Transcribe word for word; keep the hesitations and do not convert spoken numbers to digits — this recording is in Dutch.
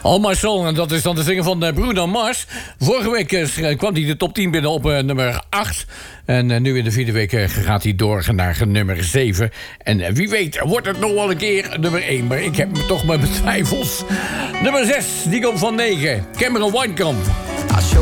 All My Soul, en dat is dan de zinger van Bruno Mars. Vorige week uh, kwam hij de top tien binnen op uh, nummer acht. En uh, nu in de vierde week uh, gaat hij door naar nummer zeven. En uh, wie weet wordt het nog wel een keer nummer één. Maar ik heb toch mijn twijfels. Nummer zes, die komt van negen. Cameron Winekamp.